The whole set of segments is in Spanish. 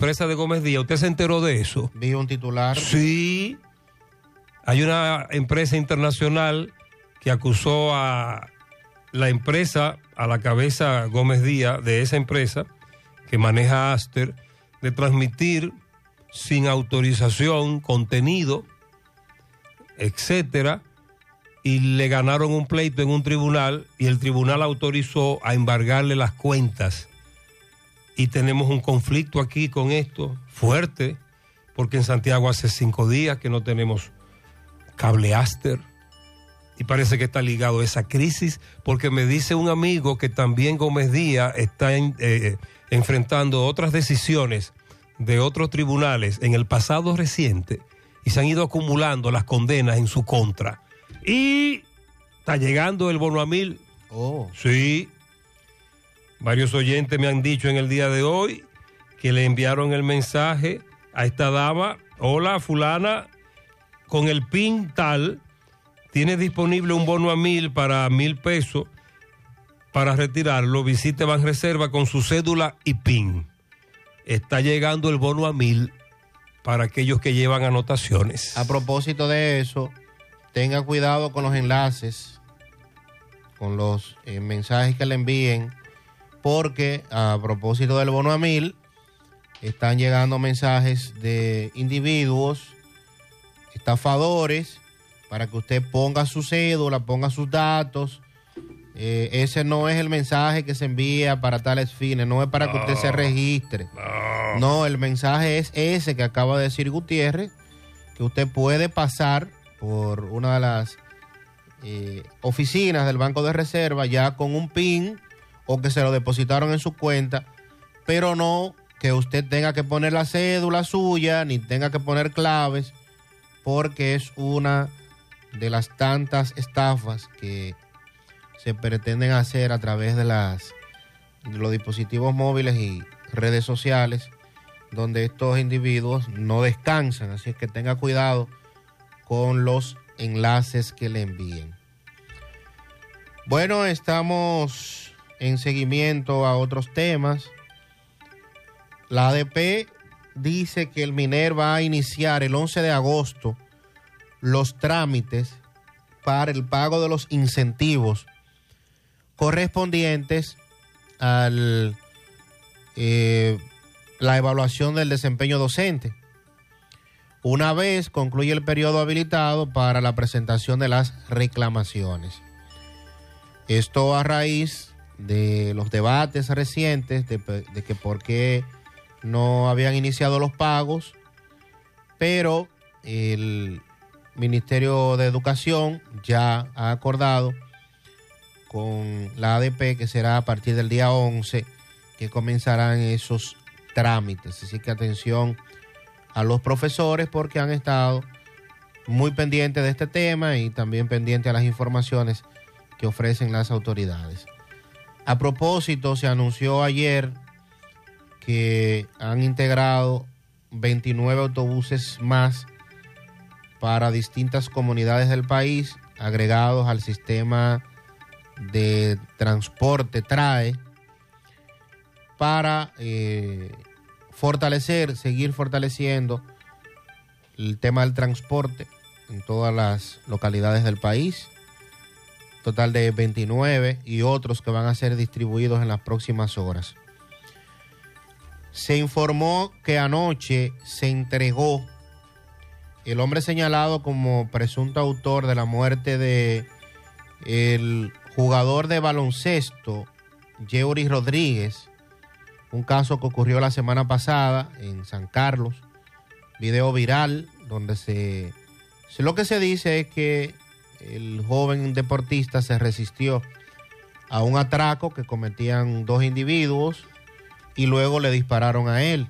empresa de Gómez Díaz. ¿Usted se enteró de eso? Vi un titular. Sí. Hay una empresa internacional que acusó a la empresa, a la cabeza Gómez Díaz de esa empresa que maneja Aster, de transmitir sin autorización contenido, etcétera, y le ganaron un pleito en un tribunal y el tribunal autorizó a embargarle las cuentas. Y tenemos un conflicto aquí con esto fuerte, porque en Santiago hace 5 días que no tenemos cable Aster y parece que está ligado a esa crisis, porque me dice un amigo que también Gómez Díaz está enfrentando otras decisiones de otros tribunales en el pasado reciente y se han ido acumulando las condenas en su contra. Y está llegando el bono a 1000. Oh. Sí. Varios oyentes me han dicho en el día de hoy que le enviaron el mensaje a esta dama. Hola, fulana, con el PIN tal, tiene disponible un bono a 1000 para 1000 pesos para retirarlo. Visite Banreserva con su cédula y PIN. Está llegando el bono a 1000 para aquellos que llevan anotaciones. A propósito de eso, tenga cuidado con los enlaces, con los mensajes que le envíen, porque a propósito del bono a 1000, están llegando mensajes de individuos estafadores para que usted ponga su cédula, ponga sus datos. Ese no es el mensaje que se envía para tales fines, no es para que usted se registre. No, el mensaje es ese que acaba de decir Gutiérrez, que usted puede pasar por una de las oficinas del Banco de Reserva ya con un PIN o que se lo depositaron en su cuenta, pero no que usted tenga que poner la cédula suya ni tenga que poner claves, porque es una de las tantas estafas que se pretenden hacer a través de los dispositivos móviles y redes sociales, donde estos individuos no descansan. Así es que tenga cuidado con los enlaces que le envíen. Bueno, estamos en seguimiento a otros temas. La ADP dice que el MINER va a iniciar el 11 de agosto los trámites para el pago de los incentivos correspondientes a la evaluación del desempeño docente, una vez concluye el periodo habilitado para la presentación de las reclamaciones. Esto a raíz de los debates recientes de que por qué no habían iniciado los pagos, pero el Ministerio de Educación ya ha acordado con la ADP que será a partir del día 11 que comenzarán esos trámites. Así que atención a los profesores, porque han estado muy pendientes de este tema y también pendientes a las informaciones que ofrecen las autoridades. A propósito, se anunció ayer que han integrado 29 autobuses más para distintas comunidades del país, agregados al sistema de transporte TRAE, para seguir fortaleciendo el tema del transporte en todas las localidades del país. Total de 29 y otros que van a ser distribuidos en las próximas horas. Se informó que anoche se entregó el hombre señalado como presunto autor de la muerte de el jugador de baloncesto Yeury Rodríguez, un caso que ocurrió la semana pasada en San Carlos, video viral donde lo que se dice es que el joven deportista se resistió a un atraco que cometían 2 individuos y luego le dispararon a él.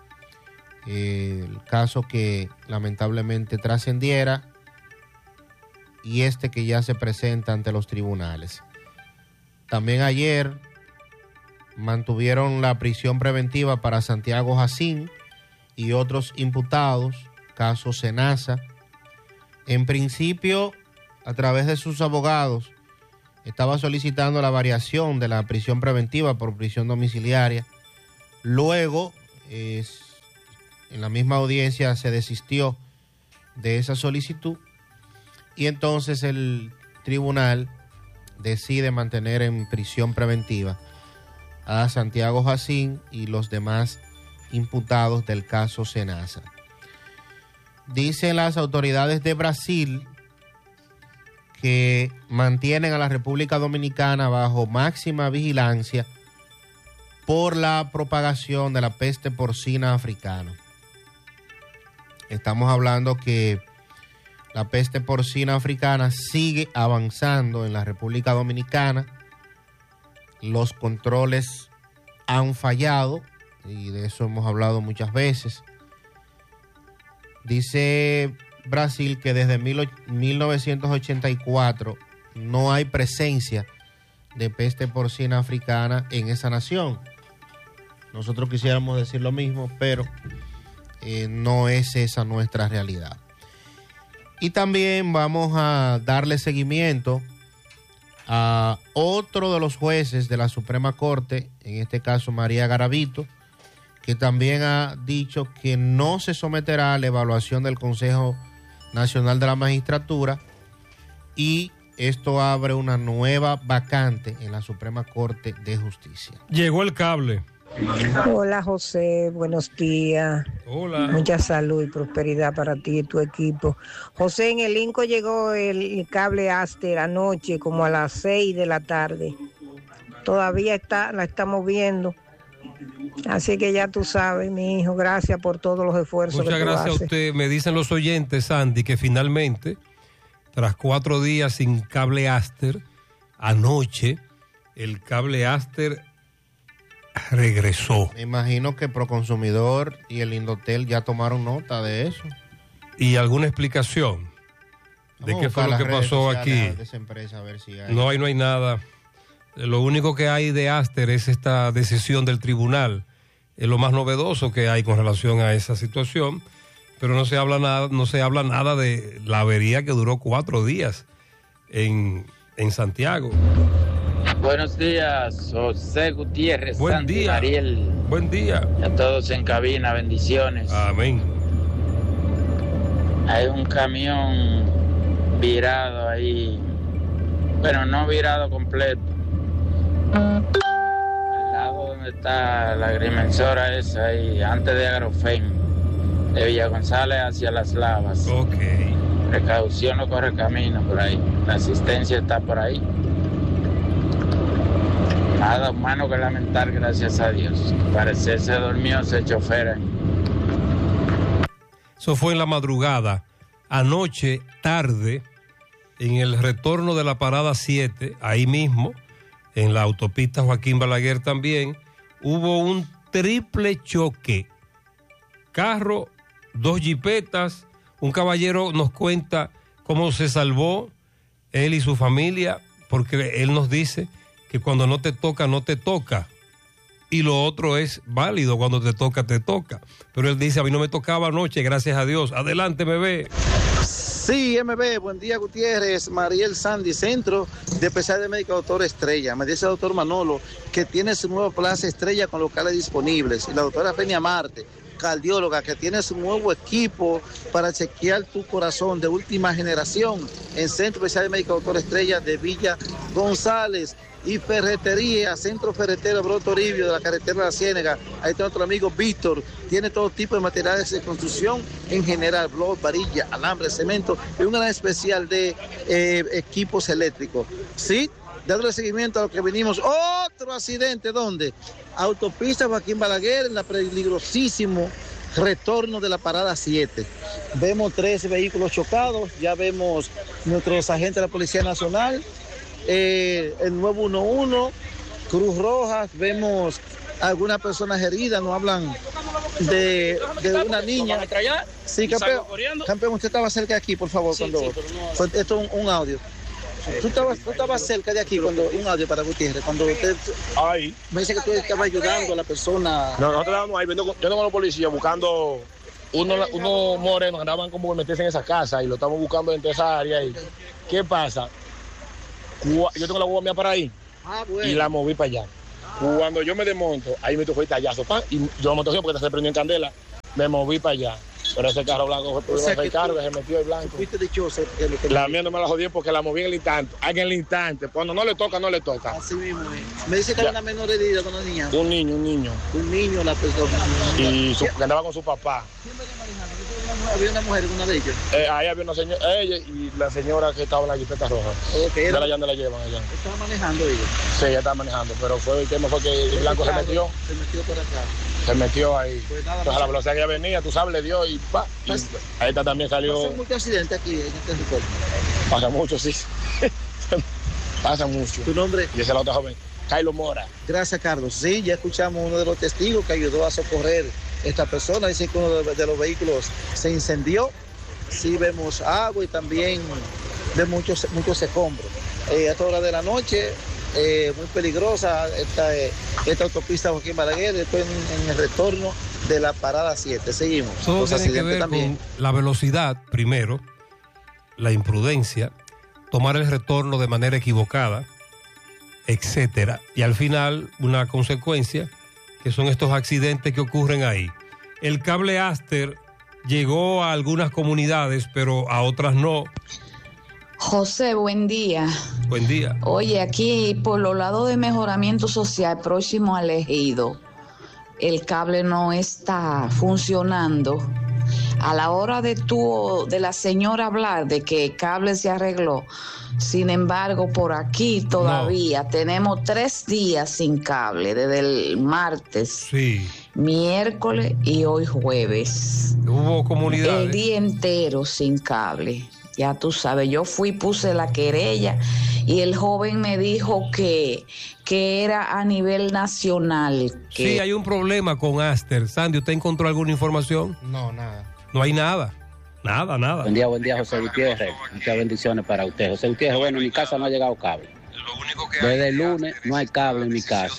El caso que lamentablemente trascendiera y que ya se presenta ante los tribunales. También ayer mantuvieron la prisión preventiva para Santiago Jacín y otros imputados, caso Senasa. En principio, a través de sus abogados, estaba solicitando la variación de la prisión preventiva por prisión domiciliaria. Luego en la misma audiencia se desistió de esa solicitud y entonces el tribunal decide mantener en prisión preventiva a Santiago Jacín y los demás imputados del caso Senasa. Dicen las autoridades de Brasil que mantienen a la República Dominicana bajo máxima vigilancia por la propagación de la peste porcina africana. Estamos hablando que la peste porcina africana sigue avanzando en la República Dominicana. Los controles han fallado y de eso hemos hablado muchas veces. Dice Brasil que desde 1984 no hay presencia de peste porcina africana en esa nación. Nosotros quisiéramos decir lo mismo, pero no es esa nuestra realidad. Y también vamos a darle seguimiento a otro de los jueces de la Suprema Corte, en este caso María Garavito, que también ha dicho que no se someterá a la evaluación del Consejo Nacional de la Magistratura y esto abre una nueva vacante en la Suprema Corte de Justicia. Llegó el cable. Hola José, buenos días. Hola. Mucha salud y prosperidad para ti y tu equipo. José, en el INCO llegó el cable Aster anoche como a las 6 de la tarde. Todavía la estamos viendo. Así que ya tú sabes, mi hijo, gracias por todos los esfuerzos. Muchas que tú gracias haces. a usted. Me dicen los oyentes, Sandy, que finalmente, tras 4 días sin cable Aster, anoche el cable Aster regresó. Me imagino que Proconsumidor y el Indotel ya tomaron nota de eso. ¿Y alguna explicación de qué fue lo que pasó aquí? De esa empresa, a ver si hay. No hay nada. Lo único que hay de Aster es esta decisión del tribunal. Es lo más novedoso que hay con relación a esa situación, pero no se habla nada de la avería que duró 4 días en Santiago. Buenos días, José Gutiérrez. Buen Santi, día. Ariel. Buen día. Y a todos en cabina, bendiciones. Amén. Hay un camión virado ahí, bueno, no virado completo, al lado donde está la agrimensora esa ahí, antes de Agrofen, de Villa González hacia Las Lavas. Ok. Precaución, no corre camino por ahí, la asistencia está por ahí. Nada humano que lamentar, gracias a Dios. Parece se durmió ese chofer. Eso fue en la madrugada. Anoche, tarde, en el retorno de la parada 7, ahí mismo, en la autopista Joaquín Balaguer también, hubo un triple choque. Carro, 2 jipetas, un caballero nos cuenta cómo se salvó él y su familia, porque él nos dice que cuando no te toca, no te toca. Y lo otro es válido, cuando te toca, te toca. Pero él dice, a mí no me tocaba anoche, gracias a Dios. Adelante, bebé. Sí, MB, buen día Gutiérrez, Mariel Sandy, Centro de Especialidad Médica Doctor Estrella. Me dice el doctor Manolo que tiene su nueva plaza Estrella con locales disponibles. Y la doctora Fenia Marte, cardióloga, que tiene su nuevo equipo para chequear tu corazón de última generación en Centro de Especialidad Médica Doctor Estrella de Villa González. Y ferretería, Centro Ferretero Broto Toribio de la carretera de la Ciénega. Ahí está nuestro amigo Víctor. Tiene todo tipo de materiales de construcción en general, blog, varilla, alambre, cemento y un gran especial de equipos eléctricos. Sí, dándole seguimiento a lo que venimos. Otro accidente, ¿dónde? Autopista Joaquín Balaguer, en la peligrosísimo retorno de la parada 7. Vemos 13 vehículos chocados, ya vemos nuestros agentes de la Policía Nacional. El 911, Cruz Roja, vemos algunas personas heridas, nos hablan de una niña. Sí, campeón, usted estaba cerca de aquí, por favor. Sí, esto es un audio. Tú estabas cerca de aquí cuando un audio para Gutiérrez, cuando usted me dice que tú estabas ayudando a la persona. No, nosotros estábamos ahí, yo tengo a los policías buscando unos morenos que andaban como por meterse en esa casa y lo estamos buscando entre esa área. Y ¿qué pasa? Yo tengo la guagua mía para ahí bueno. Y la moví para allá. Cuando yo me desmonto, ahí me tocó el tallazo, y yo me monté porque se prendió en candela. me moví para allá. Pero ese carro blanco fue el carro que se metió el blanco. ¿Fuiste dichoso? La mía no me la jodí porque la moví en el instante. En el instante. Cuando no le toca, no le toca. Así mismo es. Me dice que era una menor de edad con una niña. Un niño. Un niño, la persona. Y que andaba con su papá. ¿Quién venía manejando? Había una mujer, una de ellos. Ahí había una señora, ella y la señora que estaba en la jipeta roja. Okay, de allá donde la llevan allá. ¿Estaba manejando ella? Sí, ella estaba manejando, pero el tema fue que el blanco se metió. Se metió por acá. Se metió ahí. Pues nada, entonces a la velocidad que ella venía, tú sabes, le dio y pa. Ahí está también salió. ¿Pasan muchos accidentes aquí en este recuerdo? Pasa mucho, sí. Pasa mucho. ¿Tu nombre? Y esa es la otra joven, Kylo Mora. Gracias, Carlos. Sí, ya escuchamos uno de los testigos que ayudó a socorrer a esta persona. Dice que uno de los vehículos se incendió. Sí vemos agua y también de muchos escombros. A esta hora de la noche, muy peligrosa esta autopista Joaquín Balaguer, después en el retorno de la parada 7. Seguimos. Todo Los tiene que accidentes ver también. con la velocidad, primero, la imprudencia, tomar el retorno de manera equivocada, etcétera. Y al final, una consecuencia, que son estos accidentes que ocurren ahí. El cable Aster llegó a algunas comunidades, pero a otras no. José, buen día. Buen día. Oye, aquí por los lados de mejoramiento social próximo al Ejido, el cable no está funcionando. A la hora de la señora hablar de que el cable se arregló, sin embargo, por aquí todavía tenemos 3 días sin cable, desde el martes, miércoles y hoy jueves. Hubo comunidades. El día entero sin cable. Ya tú sabes, yo puse la querella y el joven me dijo que era a nivel nacional. Sí, hay un problema con Aster. Sandy, ¿usted encontró alguna información? No, nada. No hay nada. Nada. Buen día, José Gutiérrez. Muchas bendiciones para usted. José Gutiérrez, bueno, en mi casa no ha llegado cable. Desde el lunes no hay cable en mi casa.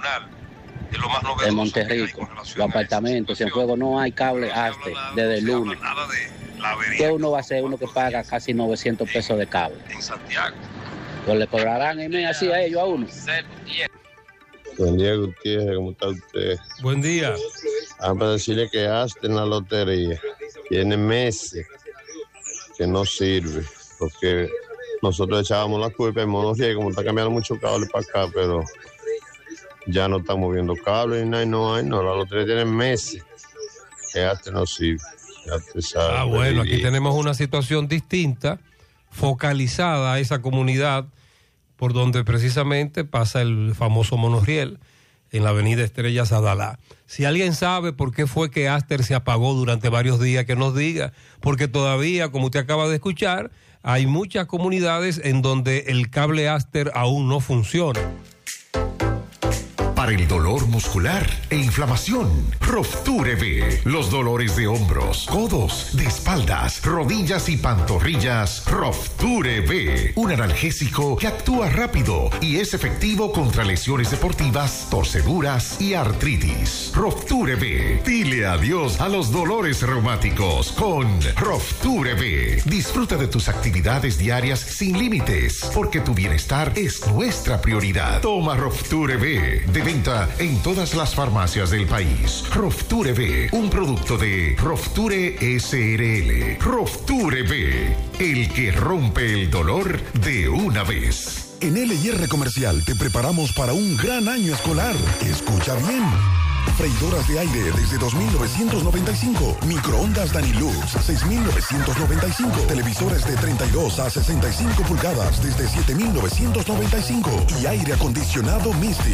En Monterrico, los apartamentos, Cienfuegos, no hay cable Aster desde el lunes. ¿Qué uno va a hacer? Uno que paga casi 900 pesos de cable. En Santiago. Pues le cobrarán así a ellos a uno. Buen día, Gutiérrez, ¿cómo está usted? Buen día. Para decirle que Aster en la lotería tiene meses que no sirve, porque nosotros echábamos la culpa en Monorriel, como está cambiando mucho cable para acá, pero ya no están moviendo cables ni nada, no, la lotería tiene meses que Aster no sirve. Bueno, aquí tenemos una situación distinta, focalizada a esa comunidad por donde precisamente pasa el famoso Monorriel, en la avenida Estrellas Adalá. Si alguien sabe por qué fue que Aster se apagó durante varios días, que nos diga, porque todavía, como usted acaba de escuchar, hay muchas comunidades en donde el cable Aster aún no funciona. Para el dolor muscular e inflamación, Rofture B. Los dolores de hombros, codos, de espaldas, rodillas y pantorrillas, Rofture B. Un analgésico que actúa rápido y es efectivo contra lesiones deportivas, torceduras y artritis. Rofture B. Dile adiós a los dolores reumáticos con Rofture B. Disfruta de tus actividades diarias sin límites, porque tu bienestar es nuestra prioridad. Toma Rofture B. De venta en todas las farmacias del país. Rofture B, un producto de Rofture SRL. Rofture B, el que rompe el dolor de una vez. En LIR Comercial te preparamos para un gran año escolar. Escucha bien. Freidoras de aire desde 2.995. Microondas Danilux 6.995. Televisores de 32 a 65 pulgadas desde 7.995. Y aire acondicionado Mystic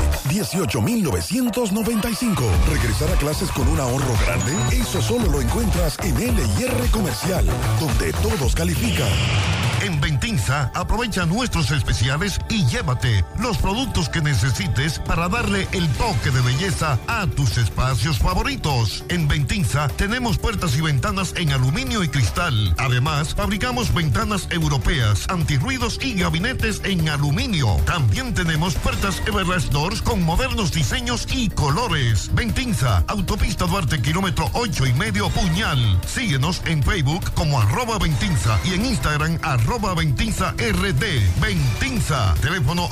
18.995. ¿Regresar a clases con un ahorro grande? Eso solo lo encuentras en LIR Comercial, donde todos califican. En Ventinza, aprovecha nuestros especiales y llévate los productos que necesites para darle el toque de belleza a tus espacios favoritos. En Ventinza tenemos puertas y ventanas en aluminio y cristal. Además, fabricamos ventanas europeas, antirruidos y gabinetes en aluminio. También tenemos puertas Everlast Doors con modernos diseños y colores. Ventinza, Autopista Duarte, kilómetro 8,5 Puñal. Síguenos en Facebook como @Ventinza y en Instagram @Ventinza Ventinza RD. Ventinza, teléfono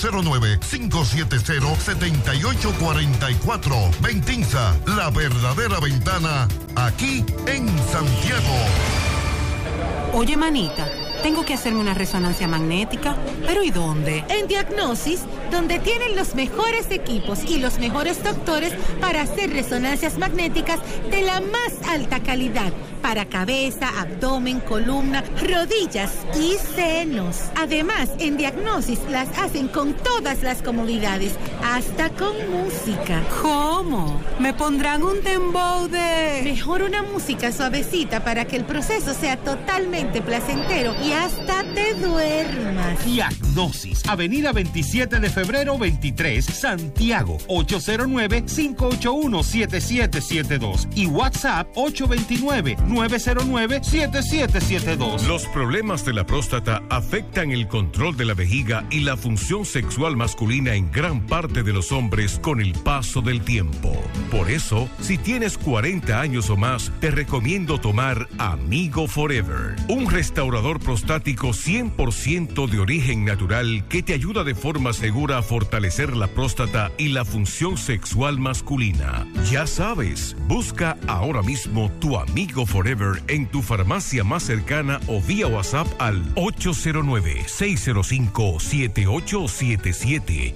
809-570-7844. Ventinza, la verdadera ventana, aquí en Santiago. Oye, manita, tengo que hacerme una resonancia magnética, ¿pero y dónde? En Diagnosis, donde tienen los mejores equipos y los mejores doctores para hacer resonancias magnéticas de la más alta calidad para cabeza, abdomen, columna, rodillas y senos. Además, en Diagnosis las hacen con todas las comodidades, hasta con música. ¿Cómo? ¿Me pondrán un dembow de...? Mejor una música suavecita para que el proceso sea totalmente placentero y hasta te duermas. Diagnosis, Avenida 27 de febrero 23, Santiago, 809-581-7772 y WhatsApp 829-909-7772. Los problemas de la próstata afectan el control de la vejiga y la función sexual masculina en gran parte de los hombres con el paso del tiempo. Por eso, si tienes 40 años o más, te recomiendo tomar Amigo Forever, un restaurador prostático 100% de origen natural que te ayuda de forma segura a fortalecer la próstata y la función sexual masculina. Ya sabes, busca ahora mismo tu Amigo Forever en tu farmacia más cercana o vía WhatsApp al 809-605-7877,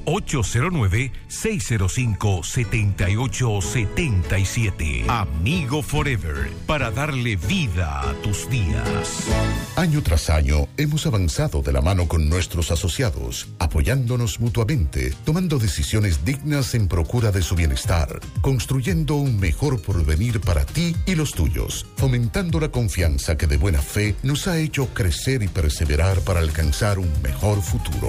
809-605-7877. Amigo Forever, para darle vida a tus días. Año tras año hemos avanzado de la mano con nuestros asociados, apoyándonos mutuamente, tomando decisiones dignas en procura de su bienestar, construyendo un mejor porvenir para ti y los tuyos, fomentando la confianza que de buena fe nos ha hecho crecer y perseverar para alcanzar un mejor futuro.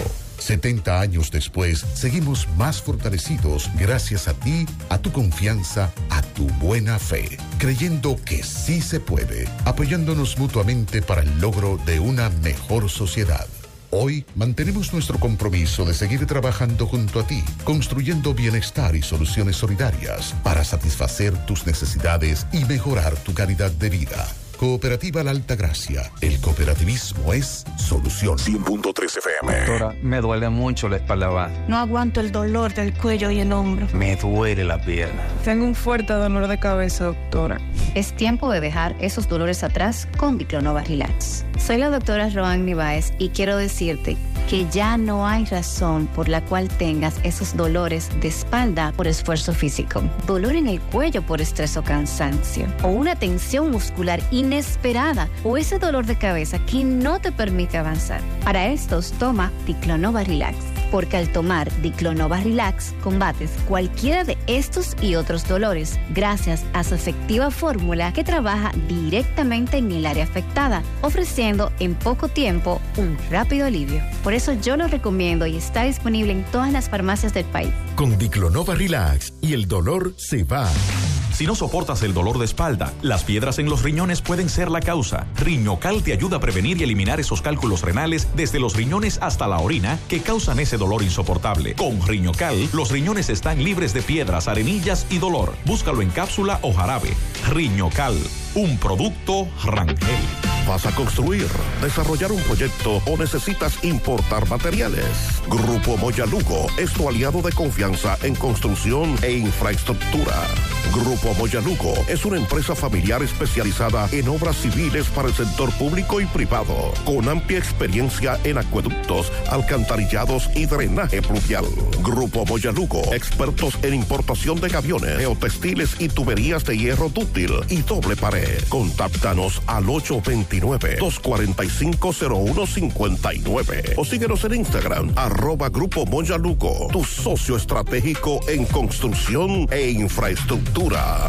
70 años después, seguimos más fortalecidos gracias a ti, a tu confianza, a tu buena fe, creyendo que sí se puede, apoyándonos mutuamente para el logro de una mejor sociedad. Hoy mantenemos nuestro compromiso de seguir trabajando junto a ti, construyendo bienestar y soluciones solidarias para satisfacer tus necesidades y mejorar tu calidad de vida. Cooperativa La Altagracia. El cooperativismo es solución. 100.3 FM. Doctora, me duele mucho la espalda baja. No aguanto el dolor del cuello y el hombro. Me duele la pierna. Tengo un fuerte dolor de cabeza, doctora. Es tiempo de dejar esos dolores atrás con Diclonova Relax. Soy la doctora Roanny Báez y quiero decirte que ya no hay razón por la cual tengas esos dolores de espalda por esfuerzo físico, dolor en el cuello por estrés o cansancio, o una tensión muscular inesperada, o ese dolor de cabeza que no te permite avanzar. Para estos, toma Diclonova Relax, porque al tomar Diclonova Relax combates cualquiera de estos y otros dolores gracias a su efectiva fórmula que trabaja directamente en el área afectada, ofreciendo en poco tiempo un rápido alivio. Por eso yo lo recomiendo y está disponible en todas las farmacias del país. Con Diclonova Relax y el dolor se va. Si no soportas el dolor de espalda, las piedras en los riñones pueden ser la causa. Riñocal te ayuda a prevenir y eliminar esos cálculos renales desde los riñones hasta la orina que causan ese dolor insoportable. Con Riñocal, los riñones están libres de piedras, arenillas y dolor. Búscalo en cápsula o jarabe. Riñocal, un producto Rangel. ¿Vas a construir, desarrollar un proyecto o necesitas importar materiales? Grupo Moya Lugo es tu aliado de confianza en construcción e infraestructura. Grupo Moya Lugo es una empresa familiar especializada en obras civiles para el sector público y privado, con amplia experiencia en acueductos, alcantarillados y drenaje pluvial. Grupo Moya Lugo, expertos en importación de gaviones, geotextiles y tuberías de hierro dúctil y doble pared. Contáctanos al 829-245-0159 o síguenos en Instagram, @Grupo Moya Lugo, tu socio estratégico en construcción e infraestructura.